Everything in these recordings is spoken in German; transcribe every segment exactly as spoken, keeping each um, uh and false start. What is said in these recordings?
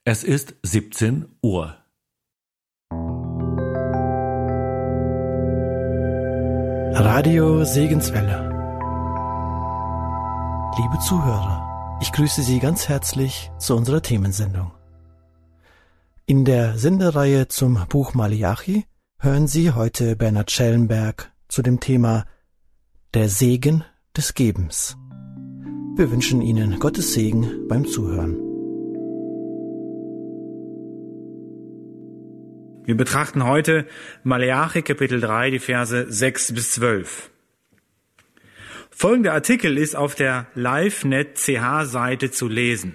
Es ist siebzehn Uhr. Radio Segenswelle. Liebe Zuhörer, ich grüße Sie ganz herzlich zu unserer Themensendung. In der Sendereihe zum Buch Maleachi hören Sie heute Bernhard Schellenberg zu dem Thema Der Segen des Gebens. Wir wünschen Ihnen Gottes Segen beim Zuhören. Wir betrachten heute Maleachi Kapitel drei, die Verse sechs bis zwölf. Folgender Artikel ist auf der LiveNet C H-Seite zu lesen.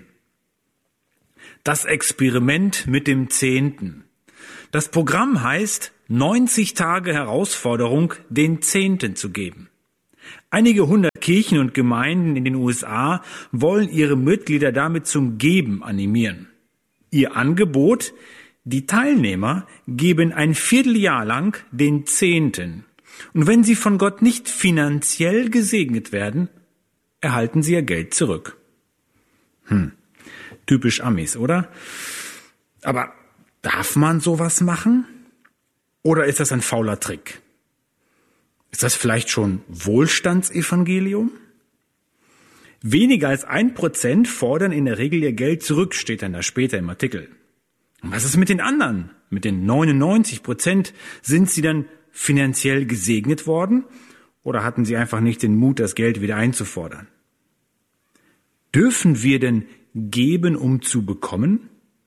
Das Experiment mit dem Zehnten. Das Programm heißt neunzig Tage Herausforderung, den Zehnten zu geben. Einige hundert Kirchen und Gemeinden in den U S A wollen ihre Mitglieder damit zum Geben animieren. Ihr Angebot: Die Teilnehmer geben ein Vierteljahr lang den Zehnten. Und wenn sie von Gott nicht finanziell gesegnet werden, erhalten sie ihr Geld zurück. Hm, typisch Amis, oder? Aber darf man sowas machen? Oder ist das ein fauler Trick? Ist das vielleicht schon Wohlstandsevangelium? Weniger als ein Prozent fordern in der Regel ihr Geld zurück, steht dann da später im Artikel. Und was ist mit den anderen? Mit den neunundneunzig Prozent? Sind sie dann finanziell gesegnet worden? Oder hatten sie einfach nicht den Mut, das Geld wieder einzufordern? Dürfen wir denn geben, um zu bekommen?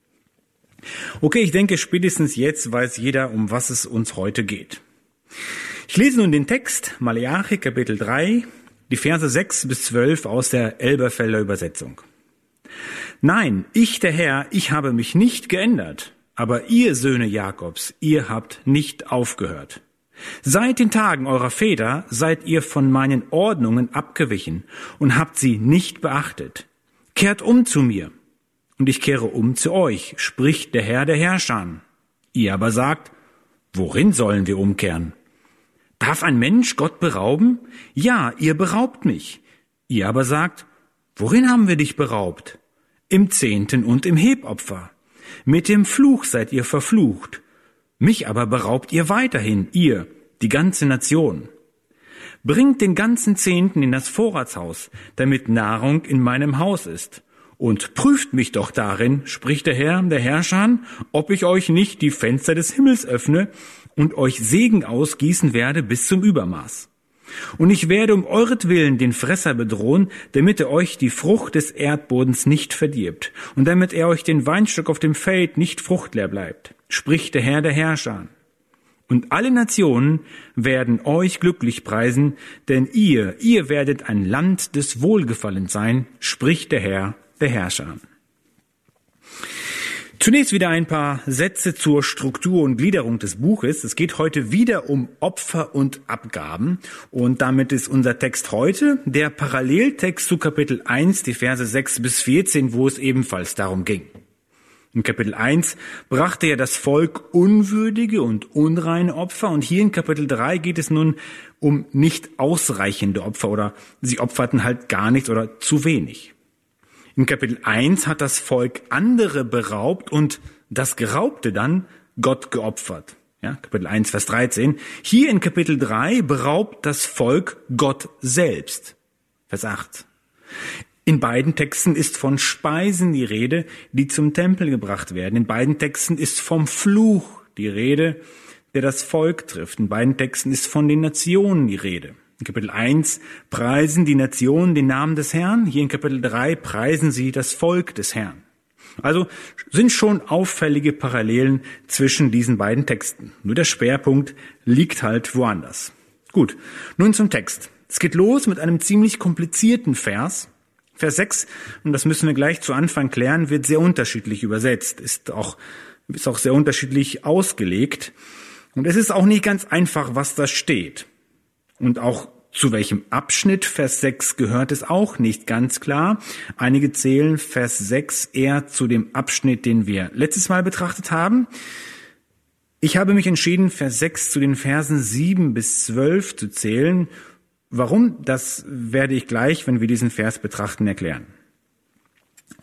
Okay, ich denke, spätestens jetzt weiß jeder, um was es uns heute geht. Ich lese nun den Text, Maleachi Kapitel drei, die Verse sechs bis zwölf aus der Elberfelder Übersetzung. Nein, ich der Herr, ich habe mich nicht geändert, aber ihr Söhne Jakobs, ihr habt nicht aufgehört. Seit den Tagen eurer Väter seid ihr von meinen Ordnungen abgewichen und habt sie nicht beachtet. Kehrt um zu mir, und ich kehre um zu euch, spricht der Herr der Herrscher. Ihr aber sagt, worin sollen wir umkehren? Darf ein Mensch Gott berauben? Ja, ihr beraubt mich. Ihr aber sagt, worin haben wir dich beraubt? Im Zehnten und im Hebopfer. Mit dem Fluch seid ihr verflucht. Mich aber beraubt ihr weiterhin, ihr, die ganze Nation. Bringt den ganzen Zehnten in das Vorratshaus, damit Nahrung in meinem Haus ist. Und prüft mich doch darin, spricht der Herr, der Herrscher, ob ich euch nicht die Fenster des Himmels öffne und euch Segen ausgießen werde bis zum Übermaß. Und ich werde um euretwillen den Fresser bedrohen, damit er euch die Frucht des Erdbodens nicht verdirbt und damit er euch den Weinstock auf dem Feld nicht fruchtleer bleibt, spricht der Herr der Herrscher. Und alle Nationen werden euch glücklich preisen, denn ihr, ihr werdet ein Land des Wohlgefallens sein, spricht der Herr der Herrscher. Zunächst wieder ein paar Sätze zur Struktur und Gliederung des Buches. Es geht heute wieder um Opfer und Abgaben. Und damit ist unser Text heute der Paralleltext zu Kapitel eins, die Verse sechs bis vierzehn, wo es ebenfalls darum ging. In Kapitel eins brachte ja das Volk unwürdige und unreine Opfer. Und hier in Kapitel drei geht es nun um nicht ausreichende Opfer oder sie opferten halt gar nichts oder zu wenig. In Kapitel eins hat das Volk andere beraubt und das Geraubte dann Gott geopfert. Ja, Kapitel eins, Vers dreizehn. Hier in Kapitel drei beraubt das Volk Gott selbst. Vers acht. In beiden Texten ist von Speisen die Rede, die zum Tempel gebracht werden. In beiden Texten ist vom Fluch die Rede, der das Volk trifft. In beiden Texten ist von den Nationen die Rede. In Kapitel eins preisen die Nationen den Namen des Herrn. Hier in Kapitel drei preisen sie das Volk des Herrn. Also sind schon auffällige Parallelen zwischen diesen beiden Texten. Nur der Schwerpunkt liegt halt woanders. Gut, nun zum Text. Es geht los mit einem ziemlich komplizierten Vers. Vers sechs, und das müssen wir gleich zu Anfang klären, wird sehr unterschiedlich übersetzt, ist auch, ist auch sehr unterschiedlich ausgelegt. Und es ist auch nicht ganz einfach, was da steht. Und auch zu welchem Abschnitt Vers sechs gehört, ist auch nicht ganz klar. Einige zählen Vers sechs eher zu dem Abschnitt, den wir letztes Mal betrachtet haben. Ich habe mich entschieden, Vers sechs zu den Versen sieben bis zwölf zu zählen. Warum? Das werde ich gleich, wenn wir diesen Vers betrachten, erklären.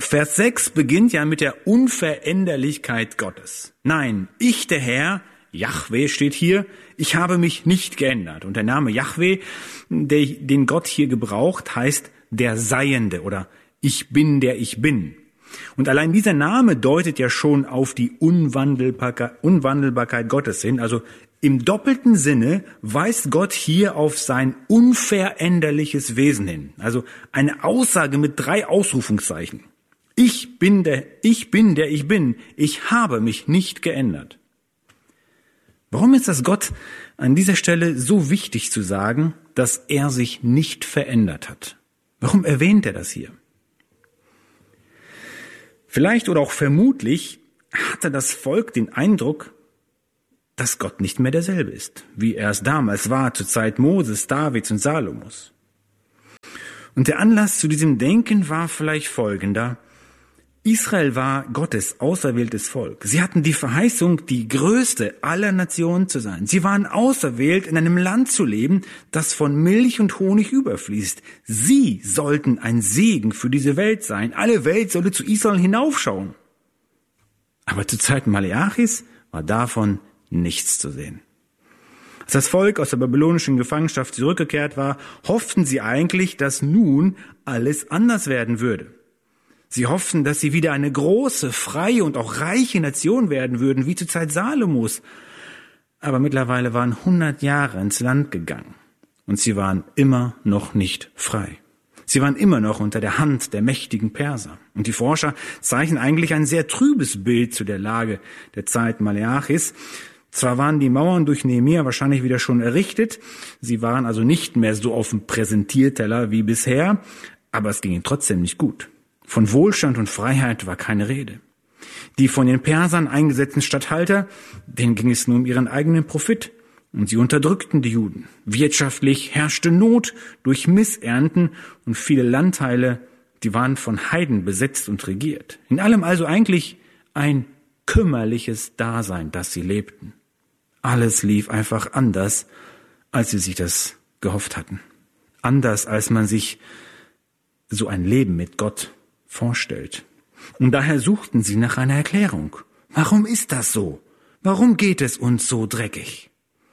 Vers sechs beginnt ja mit der Unveränderlichkeit Gottes. Nein, ich, der Herr, Jahwe steht hier, ich habe mich nicht geändert. Und der Name Jahwe, der, den Gott hier gebraucht, heißt der Seiende oder ich bin, der ich bin. Und allein dieser Name deutet ja schon auf die Unwandelbarkeit, Unwandelbarkeit Gottes hin. Also im doppelten Sinne weist Gott hier auf sein unveränderliches Wesen hin. Also eine Aussage mit drei Ausrufungszeichen. Ich bin der, ich bin der ich bin. Ich habe mich nicht geändert. Warum ist das Gott an dieser Stelle so wichtig zu sagen, dass er sich nicht verändert hat? Warum erwähnt er das hier? Vielleicht oder auch vermutlich hatte das Volk den Eindruck, dass Gott nicht mehr derselbe ist, wie er es damals war, zur Zeit Moses, Davids und Salomos. Und der Anlass zu diesem Denken war vielleicht folgender. Israel war Gottes auserwähltes Volk. Sie hatten die Verheißung, die größte aller Nationen zu sein. Sie waren auserwählt, in einem Land zu leben, das von Milch und Honig überfließt. Sie sollten ein Segen für diese Welt sein. Alle Welt sollte zu Israel hinaufschauen. Aber zur Zeit Maleachis war davon nichts zu sehen. Als das Volk aus der babylonischen Gefangenschaft zurückgekehrt war, hofften sie eigentlich, dass nun alles anders werden würde. Sie hofften, dass sie wieder eine große, freie und auch reiche Nation werden würden, wie zur Zeit Salomos. Aber mittlerweile waren hundert Jahre ins Land gegangen und sie waren immer noch nicht frei. Sie waren immer noch unter der Hand der mächtigen Perser. Und die Forscher zeichnen eigentlich ein sehr trübes Bild zu der Lage der Zeit Maleachis. Zwar waren die Mauern durch Nehemia wahrscheinlich wieder schon errichtet, sie waren also nicht mehr so auf dem Präsentierteller wie bisher, aber es ging ihnen trotzdem nicht gut. Von Wohlstand und Freiheit war keine Rede. Die von den Persern eingesetzten Statthalter, denen ging es nur um ihren eigenen Profit und sie unterdrückten die Juden. Wirtschaftlich herrschte Not durch Missernten und viele Landteile, die waren von Heiden besetzt und regiert. In allem also eigentlich ein kümmerliches Dasein, das sie lebten. Alles lief einfach anders, als sie sich das gehofft hatten. Anders, als man sich so ein Leben mit Gott vorstellt. Und daher suchten sie nach einer Erklärung. Warum ist das so? Warum geht es uns so dreckig?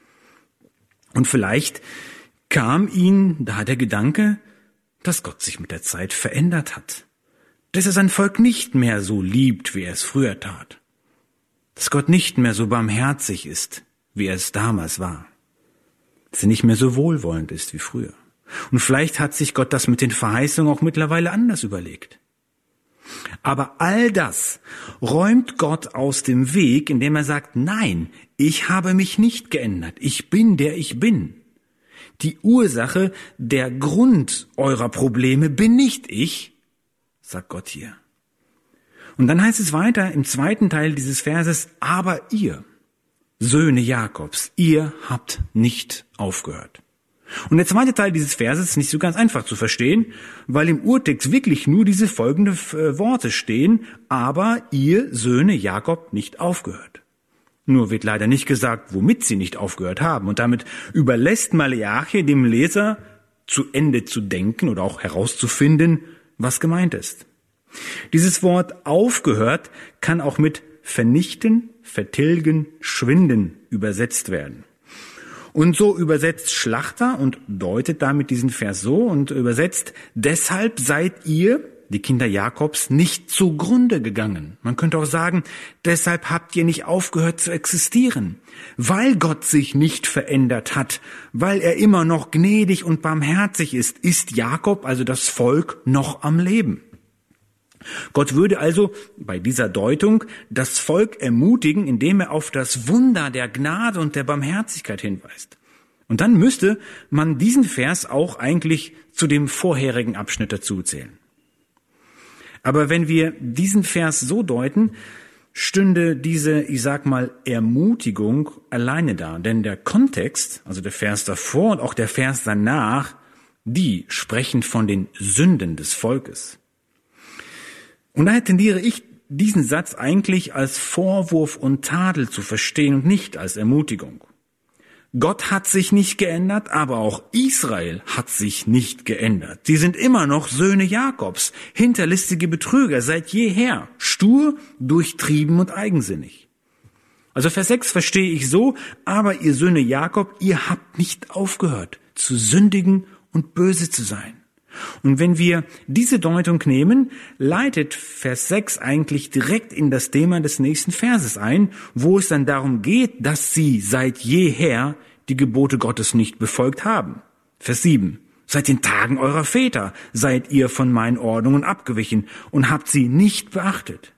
Und vielleicht kam ihnen da der Gedanke, dass Gott sich mit der Zeit verändert hat. Dass er sein Volk nicht mehr so liebt, wie er es früher tat. Dass Gott nicht mehr so barmherzig ist, wie er es damals war. Dass er nicht mehr so wohlwollend ist wie früher. Und vielleicht hat sich Gott das mit den Verheißungen auch mittlerweile anders überlegt. Aber all das räumt Gott aus dem Weg, indem er sagt, nein, ich habe mich nicht geändert. Ich bin, der ich bin. Die Ursache, der Grund eurer Probleme bin nicht ich, sagt Gott hier. Und dann heißt es weiter im zweiten Teil dieses Verses, aber ihr, Söhne Jakobs, ihr habt nicht aufgehört. Und der zweite Teil dieses Verses ist nicht so ganz einfach zu verstehen, weil im Urtext wirklich nur diese folgenden Worte stehen, aber ihr Söhne Jakob nicht aufgehört. Nur wird leider nicht gesagt, womit sie nicht aufgehört haben. Und damit überlässt Maleachi dem Leser zu Ende zu denken oder auch herauszufinden, was gemeint ist. Dieses Wort aufgehört kann auch mit vernichten, vertilgen, schwinden übersetzt werden. Und so übersetzt Schlachter und deutet damit diesen Vers so und übersetzt, deshalb seid ihr, die Kinder Jakobs, nicht zugrunde gegangen. Man könnte auch sagen, deshalb habt ihr nicht aufgehört zu existieren, weil Gott sich nicht verändert hat, weil er immer noch gnädig und barmherzig ist, ist Jakob, also das Volk, noch am Leben. Gott würde also bei dieser Deutung das Volk ermutigen, indem er auf das Wunder der Gnade und der Barmherzigkeit hinweist. Und dann müsste man diesen Vers auch eigentlich zu dem vorherigen Abschnitt dazuzählen. Aber wenn wir diesen Vers so deuten, stünde diese, ich sag mal, Ermutigung alleine da. Denn der Kontext, also der Vers davor und auch der Vers danach, die sprechen von den Sünden des Volkes. Und daher tendiere ich, diesen Satz eigentlich als Vorwurf und Tadel zu verstehen und nicht als Ermutigung. Gott hat sich nicht geändert, aber auch Israel hat sich nicht geändert. Sie sind immer noch Söhne Jakobs, hinterlistige Betrüger seit jeher, stur, durchtrieben und eigensinnig. Also Vers sechs verstehe ich so, aber ihr Söhne Jakob, ihr habt nicht aufgehört, zu sündigen und böse zu sein. Und wenn wir diese Deutung nehmen, leitet Vers sechs eigentlich direkt in das Thema des nächsten Verses ein, wo es dann darum geht, dass sie seit jeher die Gebote Gottes nicht befolgt haben. Vers sieben. Seit den Tagen eurer Väter seid ihr von meinen Ordnungen abgewichen und habt sie nicht beachtet.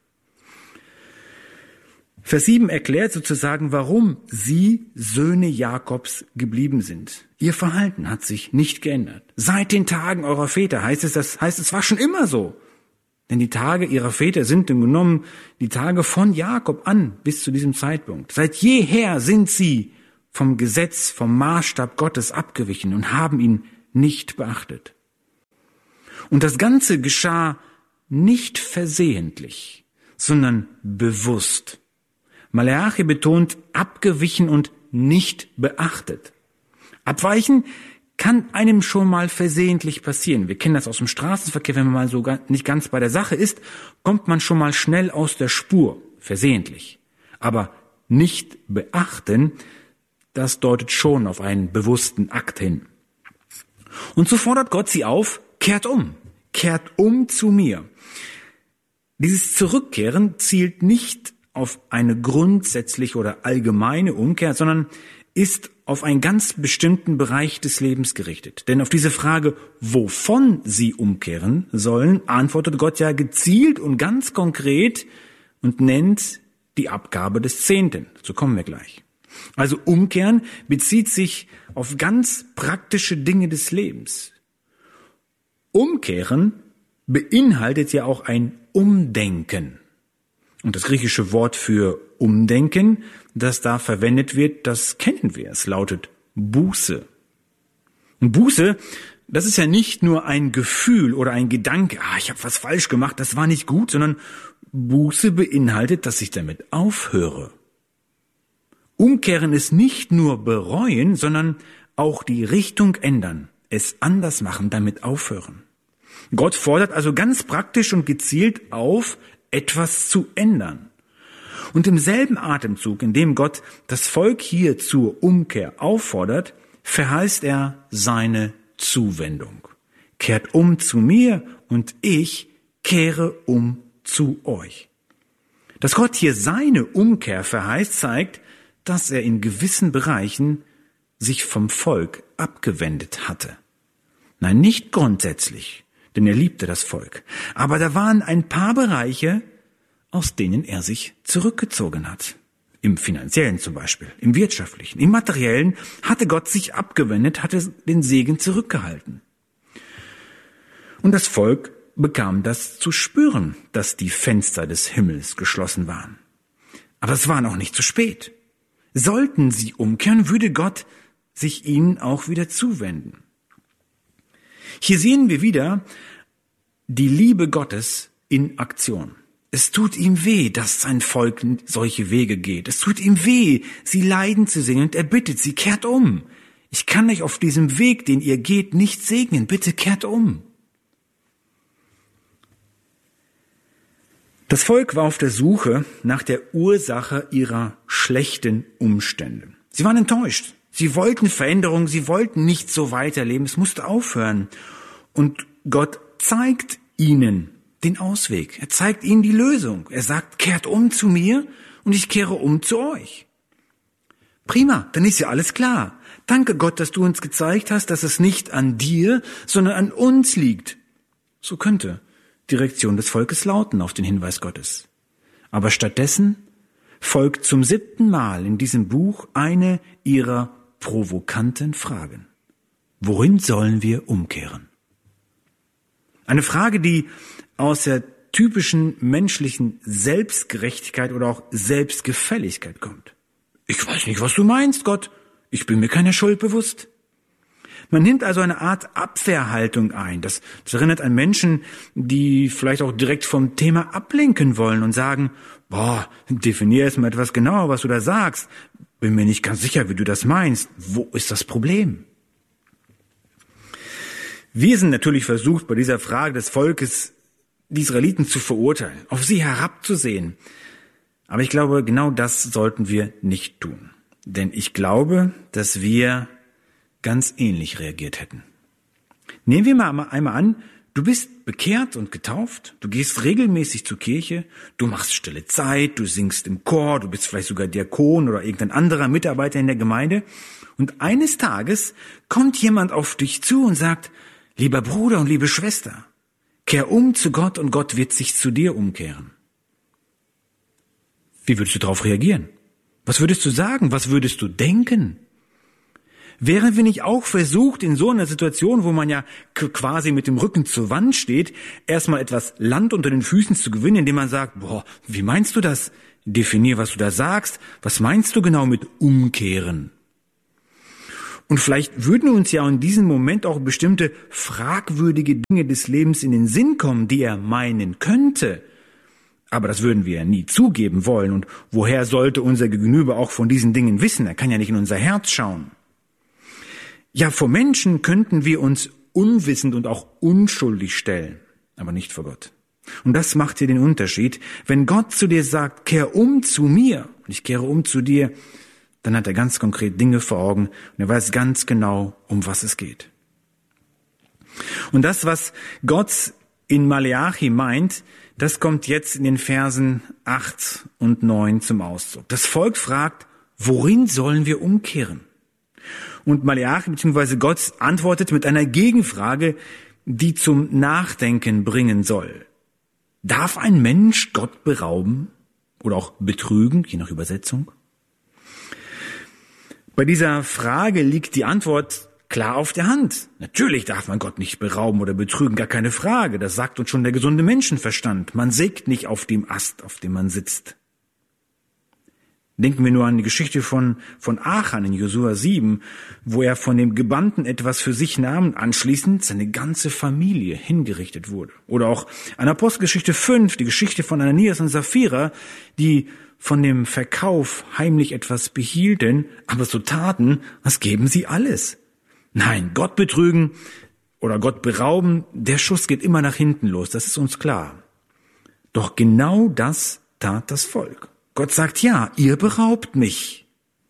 Vers sieben erklärt sozusagen, warum sie Söhne Jakobs geblieben sind. Ihr Verhalten hat sich nicht geändert. Seit den Tagen eurer Väter heißt es, das heißt, es war schon immer so. Denn die Tage ihrer Väter sind im genommen die Tage von Jakob an bis zu diesem Zeitpunkt. Seit jeher sind sie vom Gesetz, vom Maßstab Gottes abgewichen und haben ihn nicht beachtet. Und das Ganze geschah nicht versehentlich, sondern bewusst. Maleachi betont abgewichen und nicht beachtet. Abweichen kann einem schon mal versehentlich passieren. Wir kennen das aus dem Straßenverkehr, wenn man mal so nicht ganz bei der Sache ist, kommt man schon mal schnell aus der Spur, versehentlich. Aber nicht beachten, das deutet schon auf einen bewussten Akt hin. Und so fordert Gott sie auf, kehrt um, kehrt um zu mir. Dieses Zurückkehren zielt nicht auf eine grundsätzliche oder allgemeine Umkehr, sondern ist auf einen ganz bestimmten Bereich des Lebens gerichtet. Denn auf diese Frage, wovon sie umkehren sollen, antwortet Gott ja gezielt und ganz konkret und nennt die Abgabe des Zehnten. Dazu kommen wir gleich. Also umkehren bezieht sich auf ganz praktische Dinge des Lebens. Umkehren beinhaltet ja auch ein Umdenken. Und das griechische Wort für Umdenken, das da verwendet wird, das kennen wir. Es lautet Buße. Und Buße, das ist ja nicht nur ein Gefühl oder ein Gedanke, ah, ich habe was falsch gemacht, das war nicht gut, sondern Buße beinhaltet, dass ich damit aufhöre. Umkehren ist nicht nur bereuen, sondern auch die Richtung ändern, es anders machen, damit aufhören. Gott fordert also ganz praktisch und gezielt auf, etwas zu ändern. Und im selben Atemzug, in dem Gott das Volk hier zur Umkehr auffordert, verheißt er seine Zuwendung. Kehrt um zu mir und ich kehre um zu euch. Dass Gott hier seine Umkehr verheißt, zeigt, dass er in gewissen Bereichen sich vom Volk abgewendet hatte. Nein, nicht grundsätzlich, denn er liebte das Volk. Aber da waren ein paar Bereiche, aus denen er sich zurückgezogen hat. Im Finanziellen zum Beispiel, im Wirtschaftlichen, im Materiellen hatte Gott sich abgewendet, hatte den Segen zurückgehalten. Und das Volk bekam das zu spüren, dass die Fenster des Himmels geschlossen waren. Aber es war noch nicht zu spät. Sollten sie umkehren, würde Gott sich ihnen auch wieder zuwenden. Hier sehen wir wieder die Liebe Gottes in Aktion. Es tut ihm weh, dass sein Volk solche Wege geht. Es tut ihm weh, sie leiden zu sehen, und er bittet sie, kehrt um. Ich kann euch auf diesem Weg, den ihr geht, nicht segnen. Bitte kehrt um. Das Volk war auf der Suche nach der Ursache ihrer schlechten Umstände. Sie waren enttäuscht. Sie wollten Veränderung, sie wollten nicht so weiterleben. Es musste aufhören. Und Gott zeigt ihnen den Ausweg. Er zeigt ihnen die Lösung. Er sagt, kehrt um zu mir und ich kehre um zu euch. Prima, dann ist ja alles klar. Danke Gott, dass du uns gezeigt hast, dass es nicht an dir, sondern an uns liegt. So könnte die Reaktion des Volkes lauten auf den Hinweis Gottes. Aber stattdessen folgt zum siebten Mal in diesem Buch eine ihrer provokanten Fragen. Worin sollen wir umkehren? Eine Frage, die aus der typischen menschlichen Selbstgerechtigkeit oder auch Selbstgefälligkeit kommt. Ich weiß nicht, was du meinst, Gott. Ich bin mir keiner Schuld bewusst. Man nimmt also eine Art Abwehrhaltung ein. Das, das erinnert an Menschen, die vielleicht auch direkt vom Thema ablenken wollen und sagen, boah, definier erst mal etwas genauer, was du da sagst. Bin mir nicht ganz sicher, wie du das meinst. Wo ist das Problem? Wir sind natürlich versucht, bei dieser Frage des Volkes die Israeliten zu verurteilen, auf sie herabzusehen. Aber ich glaube, genau das sollten wir nicht tun. Denn ich glaube, dass wir ganz ähnlich reagiert hätten. Nehmen wir mal einmal an, du bist bekehrt und getauft, du gehst regelmäßig zur Kirche, du machst stille Zeit, du singst im Chor, du bist vielleicht sogar Diakon oder irgendein anderer Mitarbeiter in der Gemeinde. Und eines Tages kommt jemand auf dich zu und sagt, lieber Bruder und liebe Schwester, kehr um zu Gott und Gott wird sich zu dir umkehren. Wie würdest du darauf reagieren? Was würdest du sagen? Was würdest du denken? Wären wir nicht auch versucht, in so einer Situation, wo man ja quasi mit dem Rücken zur Wand steht, erstmal etwas Land unter den Füßen zu gewinnen, indem man sagt, boah, wie meinst du das? Definier, was du da sagst. Was meinst du genau mit umkehren? Und vielleicht würden uns ja in diesem Moment auch bestimmte fragwürdige Dinge des Lebens in den Sinn kommen, die er meinen könnte. Aber das würden wir ja nie zugeben wollen. Und woher sollte unser Gegenüber auch von diesen Dingen wissen? Er kann ja nicht in unser Herz schauen. Ja, vor Menschen könnten wir uns unwissend und auch unschuldig stellen, aber nicht vor Gott. Und das macht hier den Unterschied. Wenn Gott zu dir sagt, kehr um zu mir, und ich kehre um zu dir, dann hat er ganz konkret Dinge vor Augen und er weiß ganz genau, um was es geht. Und das, was Gott in Maleachi meint, das kommt jetzt in den Versen acht und neun zum Ausdruck. Das Volk fragt, worin sollen wir umkehren? Und Maleachi bzw. Gott antwortet mit einer Gegenfrage, die zum Nachdenken bringen soll. Darf ein Mensch Gott berauben oder auch betrügen, je nach Übersetzung? Bei dieser Frage liegt die Antwort klar auf der Hand. Natürlich darf man Gott nicht berauben oder betrügen, gar keine Frage. Das sagt uns schon der gesunde Menschenverstand. Man sägt nicht auf dem Ast, auf dem man sitzt. Denken wir nur an die Geschichte von, von Achan in Josua sieben, wo er von dem Gebannten etwas für sich nahm und anschließend seine ganze Familie hingerichtet wurde. Oder auch an Apostelgeschichte fünf, die Geschichte von Ananias und Sapphira, die von dem Verkauf heimlich etwas behielten, aber so taten, als geben sie alles. Nein, Gott betrügen oder Gott berauben, der Schuss geht immer nach hinten los, das ist uns klar. Doch genau das tat das Volk. Gott sagt, ja, ihr beraubt mich.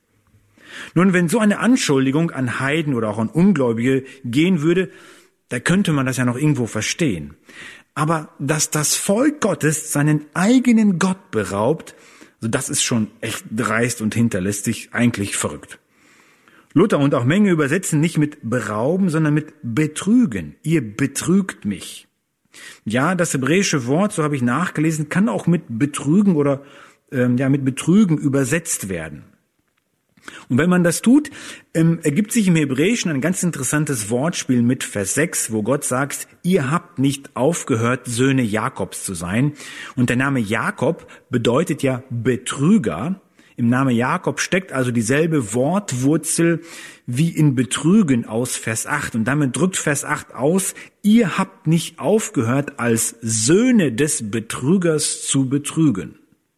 Nun, wenn so eine Anschuldigung an Heiden oder auch an Ungläubige gehen würde, da könnte man das ja noch irgendwo verstehen. Aber dass das Volk Gottes seinen eigenen Gott beraubt, also das ist schon echt dreist und hinterlistig, eigentlich verrückt. Luther und auch Menge übersetzen nicht mit berauben, sondern mit betrügen. Ihr betrügt mich. Ja, das hebräische Wort, so habe ich nachgelesen, kann auch mit betrügen oder ähm, ja mit betrügen übersetzt werden. Und wenn man das tut, ähm, ergibt sich im Hebräischen ein ganz interessantes Wortspiel mit Vers sechs, wo Gott sagt, ihr habt nicht aufgehört, Söhne Jakobs zu sein. Und der Name Jakob bedeutet ja Betrüger. Im Namen Jakob steckt also dieselbe Wortwurzel wie in Betrügen aus Vers acht. Und damit drückt Vers acht aus, ihr habt nicht aufgehört, als Söhne des Betrügers zu betrügen.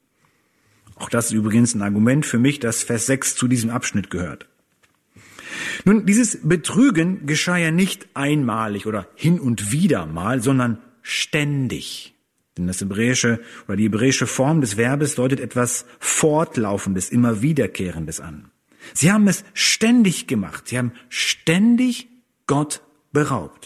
Auch das ist übrigens ein Argument für mich, dass Vers sechs zu diesem Abschnitt gehört. Nun, dieses Betrügen geschah ja nicht einmalig oder hin und wieder mal, sondern ständig. Denn das hebräische oder die hebräische Form des Verbes deutet etwas Fortlaufendes, immer Wiederkehrendes an. Sie haben es ständig gemacht. Sie haben ständig Gott beraubt.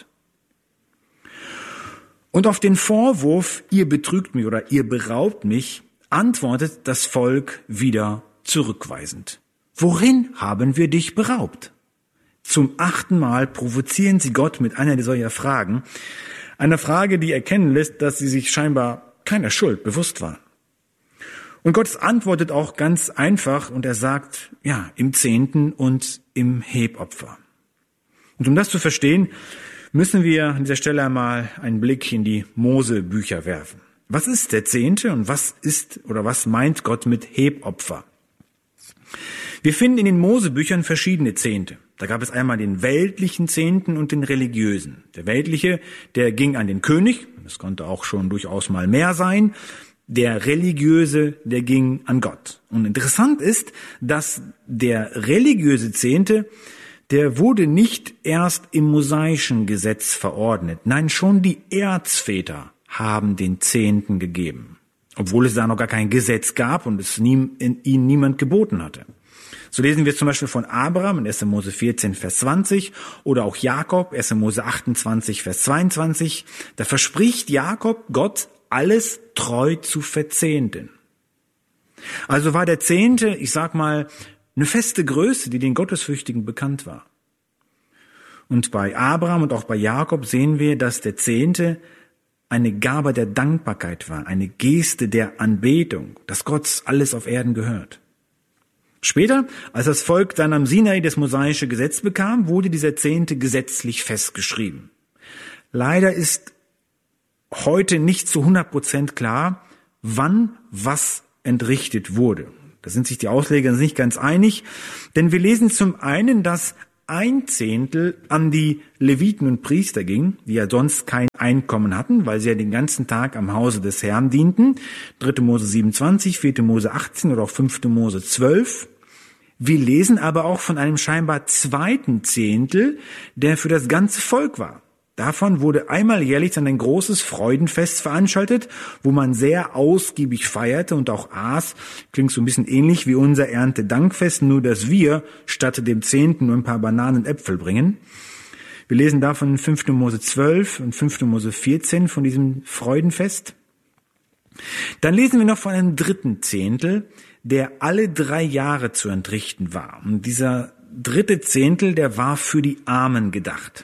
Und auf den Vorwurf, ihr betrügt mich oder ihr beraubt mich, antwortet das Volk wieder zurückweisend. Worin haben wir dich beraubt? Zum achten Mal provozieren sie Gott mit einer solcher Fragen. Eine Frage, die erkennen lässt, dass sie sich scheinbar keiner Schuld bewusst waren. Und Gott antwortet auch ganz einfach und er sagt, ja, im Zehnten und im Hebopfer. Und um das zu verstehen, müssen wir an dieser Stelle einmal einen Blick in die Mose-Bücher werfen. Was ist der Zehnte und was ist oder was meint Gott mit Hebopfer? Wir finden in den Mose-Büchern verschiedene Zehnte. Da gab es einmal den weltlichen Zehnten und den religiösen. Der weltliche, der ging an den König, das konnte auch schon durchaus mal mehr sein. Der religiöse, der ging an Gott. Und interessant ist, dass der religiöse Zehnte, der wurde nicht erst im mosaischen Gesetz verordnet. Nein, schon die Erzväter haben den Zehnten gegeben, obwohl es da noch gar kein Gesetz gab und es nie, in, ihnen niemand geboten hatte. So lesen wir zum Beispiel von Abraham in erster Mose vierzehn, Vers zwanzig oder auch Jakob, erster Mose achtundzwanzig, Vers zweiundzwanzig. Da verspricht Jakob Gott, alles treu zu verzehnten. Also war der Zehnte, ich sag mal, eine feste Größe, die den Gottesfürchtigen bekannt war. Und bei Abraham und auch bei Jakob sehen wir, dass der Zehnte eine Gabe der Dankbarkeit war, eine Geste der Anbetung, dass Gott alles auf Erden gehört. Später, als das Volk dann am Sinai das mosaische Gesetz bekam, wurde dieser Zehnte gesetzlich festgeschrieben. Leider ist heute nicht zu hundert Prozent klar, wann was entrichtet wurde. Da sind sich die Ausleger nicht ganz einig, denn wir lesen zum einen, dass ein Zehntel an die Leviten und Priester ging, die ja sonst kein Einkommen hatten, weil sie ja den ganzen Tag am Hause des Herrn dienten. dritter Mose siebenundzwanzig, vierter Mose achtzehn oder auch fünfter Mose zwölf. Wir lesen aber auch von einem scheinbar zweiten Zehntel, der für das ganze Volk war. Davon wurde einmal jährlich dann ein großes Freudenfest veranstaltet, wo man sehr ausgiebig feierte und auch aß. Klingt so ein bisschen ähnlich wie unser Erntedankfest, nur dass wir statt dem Zehnten nur ein paar Bananen und Äpfel bringen. Wir lesen davon in fünfter Mose zwölf und fünfter Mose vierzehn von diesem Freudenfest. Dann lesen wir noch von einem dritten Zehntel, der alle drei Jahre zu entrichten war. Und dieser dritte Zehntel, der war für die Armen gedacht.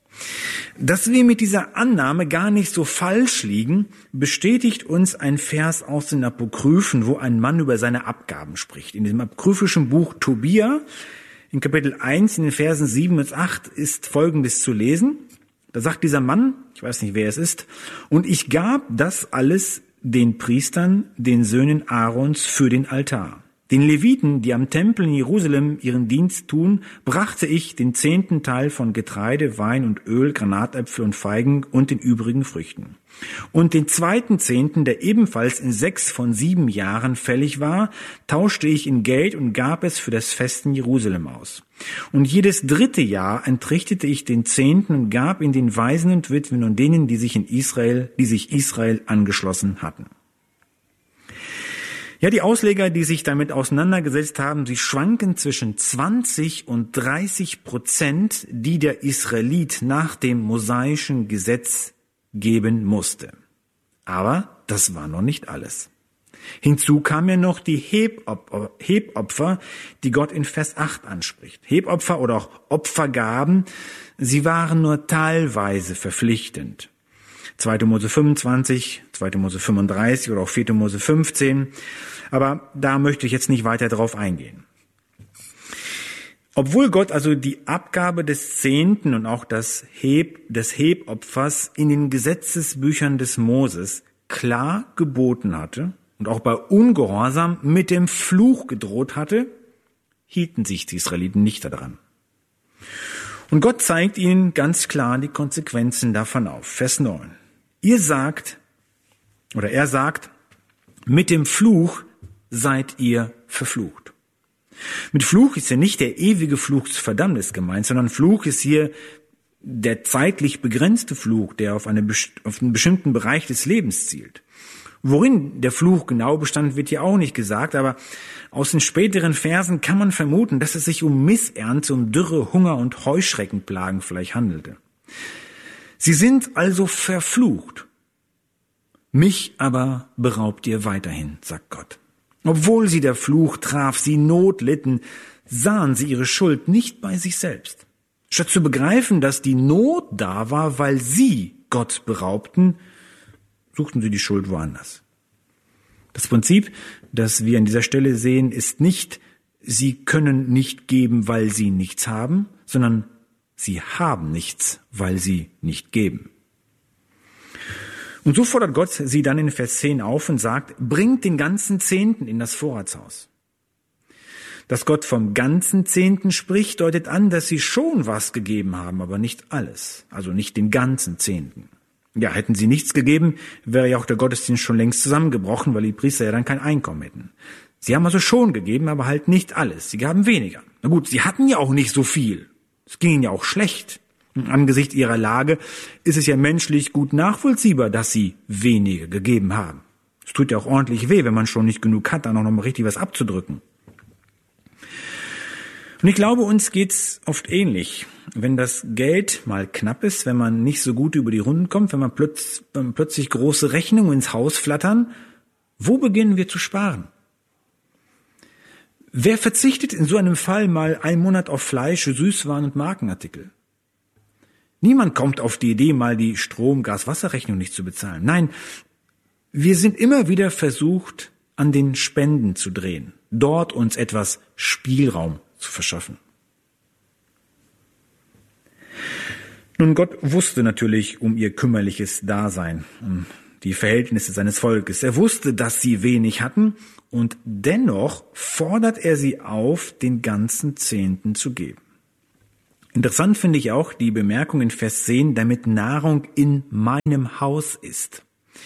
Dass wir mit dieser Annahme gar nicht so falsch liegen, bestätigt uns ein Vers aus den Apokryphen, wo ein Mann über seine Abgaben spricht. In diesem apokryphischen Buch Tobia, in Kapitel eins, in den Versen sieben bis acht, ist Folgendes zu lesen. Da sagt dieser Mann, ich weiß nicht, wer es ist, und ich gab das alles den Priestern, den Söhnen Aarons, für den Altar. Den Leviten, die am Tempel in Jerusalem ihren Dienst tun, brachte ich den zehnten Teil von Getreide, Wein und Öl, Granatäpfel und Feigen und den übrigen Früchten. Und den zweiten Zehnten, der ebenfalls in sechs von sieben Jahren fällig war, tauschte ich in Geld und gab es für das Fest in Jerusalem aus. Und jedes dritte Jahr entrichtete ich den Zehnten und gab ihn den Waisen und Witwen und denen, die sich in Israel, die sich Israel angeschlossen hatten. Ja, die Ausleger, die sich damit auseinandergesetzt haben, sie schwanken zwischen zwanzig und dreißig Prozent, die der Israelit nach dem mosaischen Gesetz geben musste. Aber das war noch nicht alles. Hinzu kam ja noch die Hebopfer, Hebopfer, die Gott in Vers acht anspricht. Hebopfer oder auch Opfergaben, sie waren nur teilweise verpflichtend. zweiter Mose fünfundzwanzig, zweiter Mose fünfunddreißig oder auch vierter Mose fünfzehn. Aber da möchte ich jetzt nicht weiter drauf eingehen. Obwohl Gott also die Abgabe des Zehnten und auch das Heb, des Hebopfers in den Gesetzesbüchern des Moses klar geboten hatte und auch bei Ungehorsam mit dem Fluch gedroht hatte, hielten sich die Israeliten nicht daran. Und Gott zeigt ihnen ganz klar die Konsequenzen davon auf. Vers neun. Ihr sagt, oder er sagt, mit dem Fluch seid ihr verflucht. Mit Fluch ist ja nicht der ewige Fluch zur Verdammnis gemeint, sondern Fluch ist hier der zeitlich begrenzte Fluch, der auf, eine, auf einen bestimmten Bereich des Lebens zielt. Worin der Fluch genau bestand, wird hier auch nicht gesagt, aber aus den späteren Versen kann man vermuten, dass es sich um Missernte, um Dürre, Hunger und Heuschreckenplagen vielleicht handelte. Sie sind also verflucht. Mich aber beraubt ihr weiterhin, sagt Gott. Obwohl sie der Fluch traf, sie Not litten, sahen sie ihre Schuld nicht bei sich selbst. Statt zu begreifen, dass die Not da war, weil sie Gott beraubten, suchten sie die Schuld woanders. Das Prinzip, das wir an dieser Stelle sehen, ist nicht, sie können nicht geben, weil sie nichts haben, sondern sie haben nichts, weil sie nicht geben. Und so fordert Gott sie dann in Vers zehn auf und sagt, bringt den ganzen Zehnten in das Vorratshaus. Dass Gott vom ganzen Zehnten spricht, deutet an, dass sie schon was gegeben haben, aber nicht alles, also nicht den ganzen Zehnten. Ja, hätten sie nichts gegeben, wäre ja auch der Gottesdienst schon längst zusammengebrochen, weil die Priester ja dann kein Einkommen hätten. Sie haben also schon gegeben, aber halt nicht alles. Sie gaben weniger. Na gut, sie hatten ja auch nicht so viel. Es ging ihnen ja auch schlecht. Und angesichts ihrer Lage ist es ja menschlich gut nachvollziehbar, dass sie weniger gegeben haben. Es tut ja auch ordentlich weh, wenn man schon nicht genug hat, dann auch noch mal richtig was abzudrücken. Und ich glaube, uns geht's oft ähnlich. Wenn das Geld mal knapp ist, wenn man nicht so gut über die Runden kommt, wenn man plötz, wenn plötzlich große Rechnungen ins Haus flattern, wo beginnen wir zu sparen? Wer verzichtet in so einem Fall mal einen Monat auf Fleisch, Süßwaren und Markenartikel? Niemand kommt auf die Idee, mal die Strom-, Gas-, Wasserrechnung nicht zu bezahlen. Nein, wir sind immer wieder versucht, an den Spenden zu drehen, dort uns etwas Spielraum zu verschaffen. Nun, Gott wusste natürlich um ihr kümmerliches Dasein, um die Verhältnisse seines Volkes. Er wusste, dass sie wenig hatten, und dennoch fordert er sie auf, den ganzen Zehnten zu geben. Interessant finde ich auch die Bemerkung in Vers zehn, damit Nahrung in meinem Haus ist.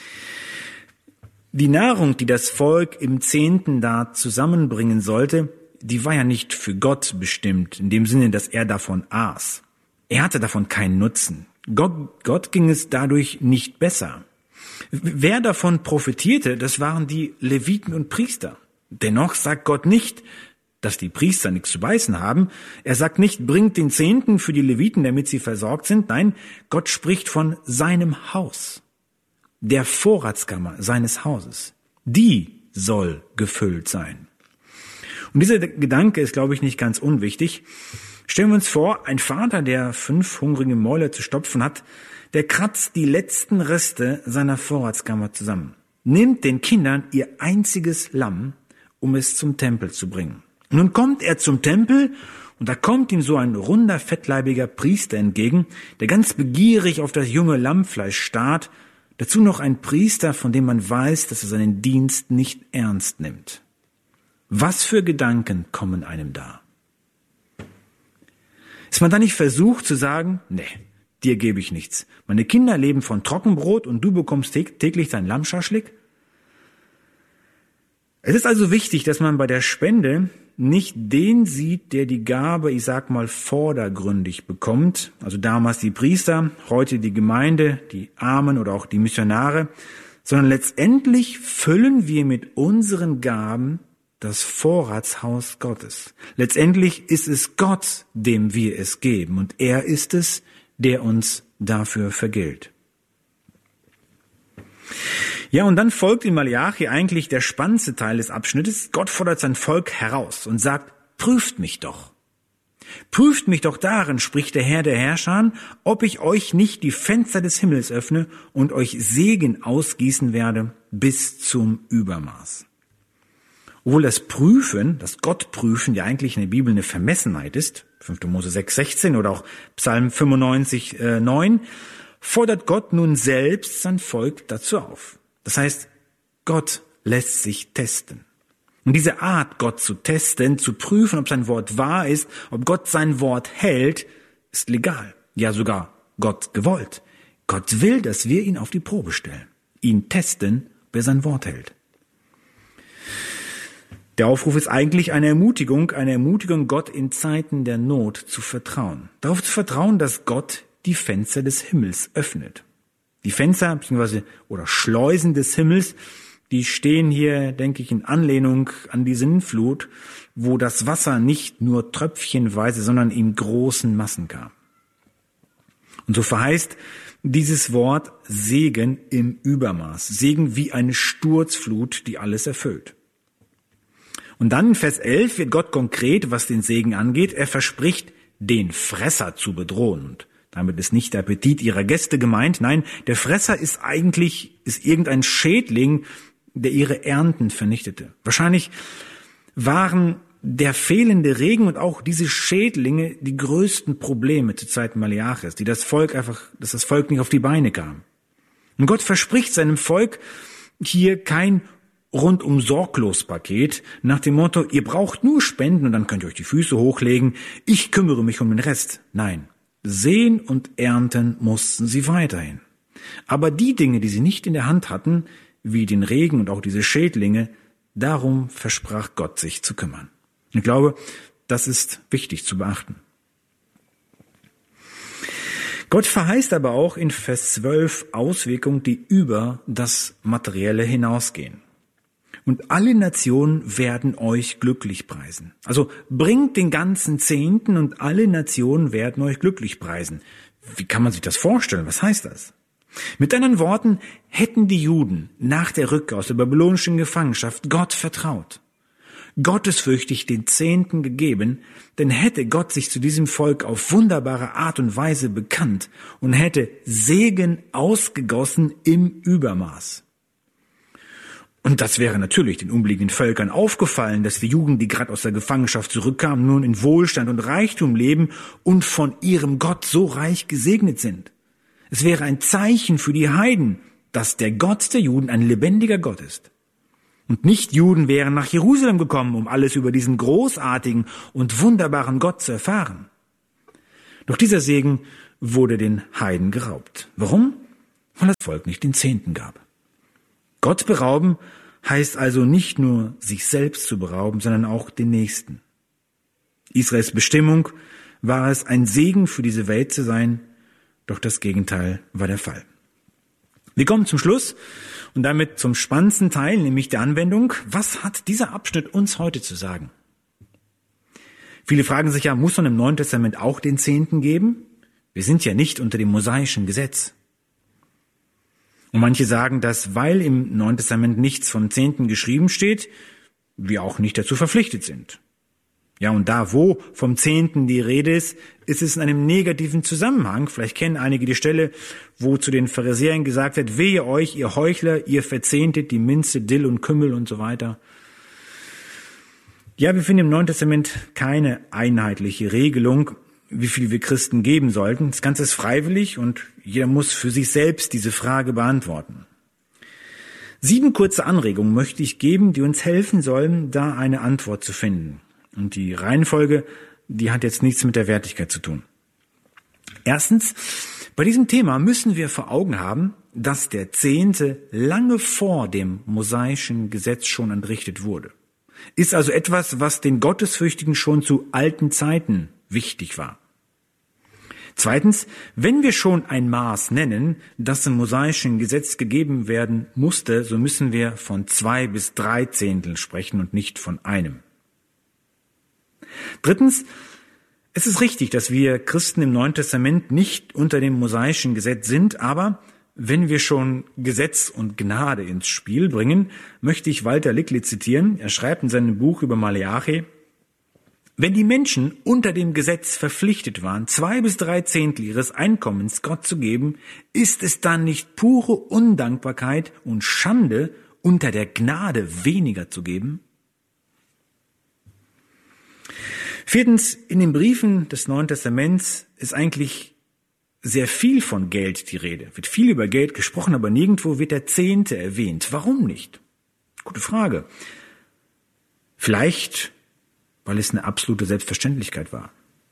Die Nahrung, die das Volk im Zehnten da zusammenbringen sollte, die war ja nicht für Gott bestimmt, in dem Sinne, dass er davon aß. Er hatte davon keinen Nutzen. Gott, Gott ging es dadurch nicht besser. Wer davon profitierte, das waren die Leviten und Priester. Dennoch sagt Gott nicht, dass die Priester nichts zu beißen haben. Er sagt nicht, bringt den Zehnten für die Leviten, damit sie versorgt sind. Nein, Gott spricht von seinem Haus, der Vorratskammer seines Hauses. Die soll gefüllt sein. Und dieser Gedanke ist, glaube ich, nicht ganz unwichtig. Stellen wir uns vor, ein Vater, der fünf hungrige Mäuler zu stopfen hat, der kratzt die letzten Reste seiner Vorratskammer zusammen, nimmt den Kindern ihr einziges Lamm, um es zum Tempel zu bringen. Und nun kommt er zum Tempel, und da kommt ihm so ein runder, fettleibiger Priester entgegen, der ganz begierig auf das junge Lammfleisch starrt, dazu noch ein Priester, von dem man weiß, dass er seinen Dienst nicht ernst nimmt. Was für Gedanken kommen einem da? Ist man da nicht versucht zu sagen, nee, dir gebe ich nichts. Meine Kinder leben von Trockenbrot und du bekommst täglich dein Lammschaschlik? Es ist also wichtig, dass man bei der Spende nicht den sieht, der die Gabe, ich sag mal, vordergründig bekommt. Also damals die Priester, heute die Gemeinde, die Armen oder auch die Missionare. Sondern letztendlich füllen wir mit unseren Gaben das Vorratshaus Gottes. Letztendlich ist es Gott, dem wir es geben, und er ist es, der uns dafür vergilt. Ja, und dann folgt in Malachi eigentlich der spannendste Teil des Abschnittes. Gott fordert sein Volk heraus und sagt, prüft mich doch. Prüft mich doch darin, spricht der Herr der Herrscher, ob ich euch nicht die Fenster des Himmels öffne und euch Segen ausgießen werde bis zum Übermaß. Obwohl das Prüfen, das Gottprüfen ja eigentlich in der Bibel eine Vermessenheit ist, fünfter Mose sechs sechzehn oder auch Psalm fünfundneunzig neun, fordert Gott nun selbst sein Volk dazu auf. Das heißt, Gott lässt sich testen. Und diese Art, Gott zu testen, zu prüfen, ob sein Wort wahr ist, ob Gott sein Wort hält, ist legal. Ja, sogar Gott gewollt. Gott will, dass wir ihn auf die Probe stellen, ihn testen, ob er sein Wort hält. Der Aufruf ist eigentlich eine Ermutigung, eine Ermutigung, Gott in Zeiten der Not zu vertrauen. Darauf zu vertrauen, dass Gott die Fenster des Himmels öffnet. Die Fenster bzw. oder Schleusen des Himmels, die stehen hier, denke ich, in Anlehnung an die Sintflut, wo das Wasser nicht nur tröpfchenweise, sondern in großen Massen kam. Und so verheißt dieses Wort Segen im Übermaß. Segen wie eine Sturzflut, die alles erfüllt. Und dann in Vers elf wird Gott konkret, was den Segen angeht. Er verspricht, den Fresser zu bedrohen. Und damit ist nicht der Appetit ihrer Gäste gemeint. Nein, der Fresser ist eigentlich, ist irgendein Schädling, der ihre Ernten vernichtete. Wahrscheinlich waren der fehlende Regen und auch diese Schädlinge die größten Probleme zur Zeit Maleaches, die das Volk einfach, dass das Volk nicht auf die Beine kam. Und Gott verspricht seinem Volk hier kein rundum sorglos Paket nach dem Motto, ihr braucht nur spenden und dann könnt ihr euch die Füße hochlegen, ich kümmere mich um den Rest. Nein, säen und ernten mussten sie weiterhin. Aber die Dinge, die sie nicht in der Hand hatten, wie den Regen und auch diese Schädlinge, darum versprach Gott sich zu kümmern. Ich glaube, das ist wichtig zu beachten. Gott verheißt aber auch in Vers zwölf Auswirkungen, die über das Materielle hinausgehen. Und alle Nationen werden euch glücklich preisen. Also bringt den ganzen Zehnten und alle Nationen werden euch glücklich preisen. Wie kann man sich das vorstellen? Was heißt das? Mit anderen Worten, hätten die Juden nach der Rückkehr aus der babylonischen Gefangenschaft Gott vertraut, gottesfürchtig den Zehnten gegeben, denn hätte Gott sich zu diesem Volk auf wunderbare Art und Weise bekannt und hätte Segen ausgegossen im Übermaß. Und das wäre natürlich den umliegenden Völkern aufgefallen, dass die Juden, die gerade aus der Gefangenschaft zurückkamen, nun in Wohlstand und Reichtum leben und von ihrem Gott so reich gesegnet sind. Es wäre ein Zeichen für die Heiden, dass der Gott der Juden ein lebendiger Gott ist. Und Nicht-Juden wären nach Jerusalem gekommen, um alles über diesen großartigen und wunderbaren Gott zu erfahren. Doch dieser Segen wurde den Heiden geraubt. Warum? Weil das Volk nicht den Zehnten gab. Gott berauben heißt also nicht nur, sich selbst zu berauben, sondern auch den Nächsten. Israels Bestimmung war es, ein Segen für diese Welt zu sein, doch das Gegenteil war der Fall. Wir kommen zum Schluss und damit zum spannendsten Teil, nämlich der Anwendung. Was hat dieser Abschnitt uns heute zu sagen? Viele fragen sich ja, muss man im Neuen Testament auch den Zehnten geben? Wir sind ja nicht unter dem mosaischen Gesetz. Und manche sagen, dass, weil im Neuen Testament nichts vom Zehnten geschrieben steht, wir auch nicht dazu verpflichtet sind. Ja, und da, wo vom Zehnten die Rede ist, ist es in einem negativen Zusammenhang. Vielleicht kennen einige die Stelle, wo zu den Pharisäern gesagt wird, wehe euch, ihr Heuchler, ihr verzehntet die Minze, Dill und Kümmel und so weiter. Ja, wir finden im Neuen Testament keine einheitliche Regelung, wie viel wir Christen geben sollten. Das Ganze ist freiwillig und jeder muss für sich selbst diese Frage beantworten. Sieben kurze Anregungen möchte ich geben, die uns helfen sollen, da eine Antwort zu finden. Und die Reihenfolge, die hat jetzt nichts mit der Wertigkeit zu tun. Erstens, bei diesem Thema müssen wir vor Augen haben, dass der Zehnte lange vor dem mosaischen Gesetz schon entrichtet wurde. Ist also etwas, was den Gottesfürchtigen schon zu alten Zeiten wichtig war. Zweitens, wenn wir schon ein Maß nennen, das im mosaischen Gesetz gegeben werden musste, so müssen wir von zwei bis drei Zehntel sprechen und nicht von einem. Drittens, es ist richtig, dass wir Christen im Neuen Testament nicht unter dem mosaischen Gesetz sind, aber wenn wir schon Gesetz und Gnade ins Spiel bringen, möchte ich Walter Lickli zitieren. Er schreibt in seinem Buch über Maleachi: Wenn die Menschen unter dem Gesetz verpflichtet waren, zwei bis drei Zehntel ihres Einkommens Gott zu geben, ist es dann nicht pure Undankbarkeit und Schande, unter der Gnade weniger zu geben? Viertens, in den Briefen des Neuen Testaments ist eigentlich sehr viel von Geld die Rede. Wird viel über Geld gesprochen, aber nirgendwo wird der Zehnte erwähnt. Warum nicht? Gute Frage. Vielleicht, weil es eine absolute Selbstverständlichkeit war.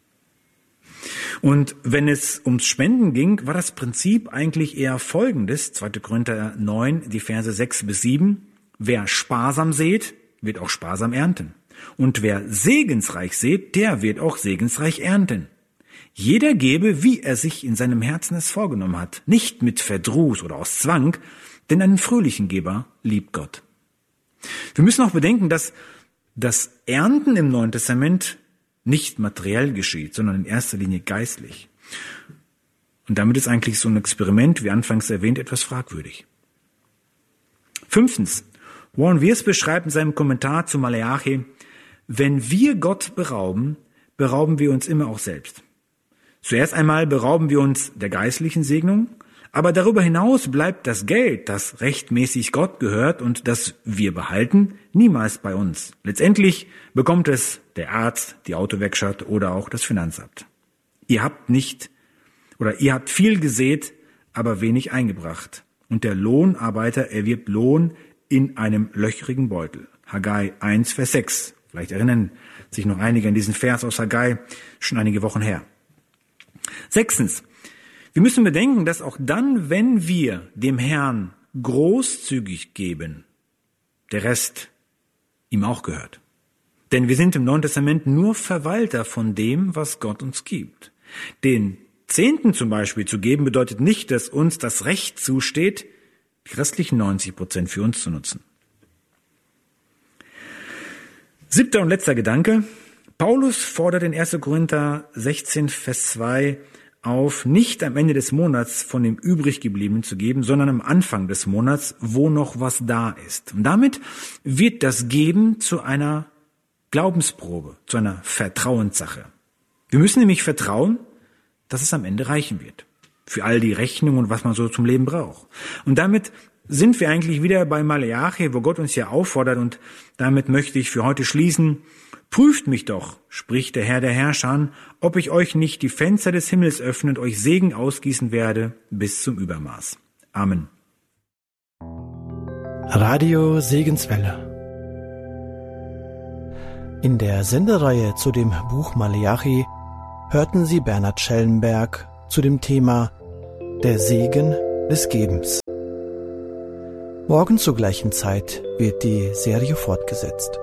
Und wenn es ums Spenden ging, war das Prinzip eigentlich eher folgendes. zweiter Korinther neun, die Verse sechs bis sieben. Wer sparsam sät, wird auch sparsam ernten. Und wer segensreich sät, der wird auch segensreich ernten. Jeder gebe, wie er sich in seinem Herzen es vorgenommen hat, nicht mit Verdruss oder aus Zwang, denn einen fröhlichen Geber liebt Gott. Wir müssen auch bedenken, dass das Ernten im Neuen Testament nicht materiell geschieht, sondern in erster Linie geistlich. Und damit ist eigentlich so ein Experiment, wie anfangs erwähnt, etwas fragwürdig. Fünftens, Warren Wiersbe beschreibt in seinem Kommentar zu Maleachi: Wenn wir Gott berauben, berauben wir uns immer auch selbst. Zuerst einmal berauben wir uns der geistlichen Segnung, aber darüber hinaus bleibt das Geld, das rechtmäßig Gott gehört und das wir behalten, niemals bei uns. Letztendlich bekommt es der Arzt, die Autowerkstatt oder auch das Finanzamt. Ihr habt nicht oder ihr habt viel gesät, aber wenig eingebracht. Und der Lohnarbeiter erwirbt Lohn in einem löchrigen Beutel. Haggai eins, Vers sechs. Vielleicht erinnern sich noch einige an diesen Vers aus Haggai, schon einige Wochen her. Sechstens, wir müssen bedenken, dass auch dann, wenn wir dem Herrn großzügig geben, der Rest ihm auch gehört. Denn wir sind im Neuen Testament nur Verwalter von dem, was Gott uns gibt. Den Zehnten zum Beispiel zu geben, bedeutet nicht, dass uns das Recht zusteht, die restlichen neunzig Prozent für uns zu nutzen. Siebter und letzter Gedanke. Paulus fordert in erster Korinther sechzehn, Vers zwei auf, nicht am Ende des Monats von dem Übriggebliebenen zu geben, sondern am Anfang des Monats, wo noch was da ist. Und damit wird das Geben zu einer Glaubensprobe, zu einer Vertrauenssache. Wir müssen nämlich vertrauen, dass es am Ende reichen wird. Für all die Rechnungen und was man so zum Leben braucht. Und damit sind wir eigentlich wieder bei Maleachi, wo Gott uns ja auffordert, und damit möchte ich für heute schließen. Prüft mich doch, spricht der Herr der Herrscher, ob ich euch nicht die Fenster des Himmels öffne und euch Segen ausgießen werde bis zum Übermaß. Amen. Radio Segenswelle. In der Sendereihe zu dem Buch Maleachi hörten Sie Bernhard Schellenberg zu dem Thema Der Segen des Gebens. Morgen zur gleichen Zeit wird die Serie fortgesetzt.